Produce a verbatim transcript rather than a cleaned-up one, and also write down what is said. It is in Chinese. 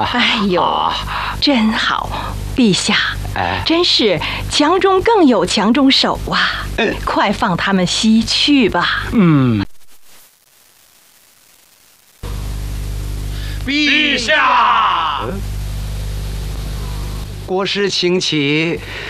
哎呦，真好，陛下， 哎， 真是强中更有强中手啊！快放他们西去吧。 嗯。 陛下， 国师请起。